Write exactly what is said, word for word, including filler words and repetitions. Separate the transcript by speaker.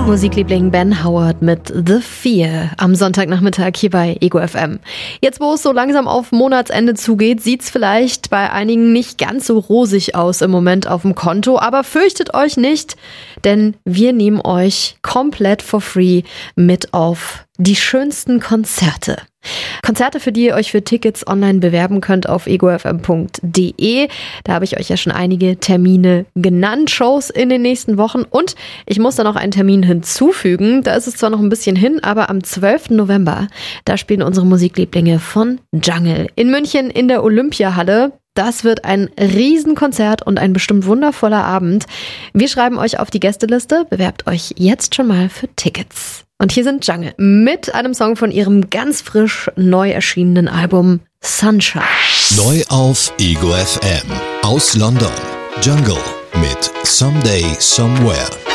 Speaker 1: Musikliebling Ben Howard mit The Fear am Sonntagnachmittag hier bei Ego F M. Jetzt, wo es so langsam auf Monatsende zugeht, sieht's vielleicht bei einigen nicht ganz so rosig aus im Moment auf dem Konto, aber fürchtet euch nicht, denn wir nehmen euch komplett for free mit auf die schönsten Konzerte. Konzerte, für die ihr euch für Tickets online bewerben könnt auf ego f m punkt d e. Da habe ich euch ja schon einige Termine genannt, Shows in den nächsten Wochen, und ich muss da noch einen Termin hinzufügen. Da ist es zwar noch ein bisschen hin, aber am zwölften November, da spielen unsere Musiklieblinge von Jungle in München in der Olympiahalle. Das wird ein Riesenkonzert und ein bestimmt wundervoller Abend. Wir schreiben euch auf die Gästeliste, bewerbt euch jetzt schon mal für Tickets. Und hier sind Jungle mit einem Song von ihrem ganz frisch neu erschienenen Album Sunshine.
Speaker 2: Neu auf Ego F M aus London. Jungle mit Someday Somewhere.